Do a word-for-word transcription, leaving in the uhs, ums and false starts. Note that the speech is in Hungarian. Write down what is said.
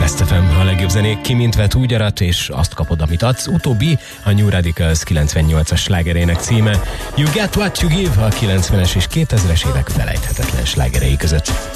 Best ef em, a legjobb zenék kimintve úgy arat, és azt kapod, amit adsz. Utóbbi a New Radicals kilencvennyolcas slágerének címe. You Get What You Give, a kilencvenes és kétezres évek felejthetetlen slágerei között.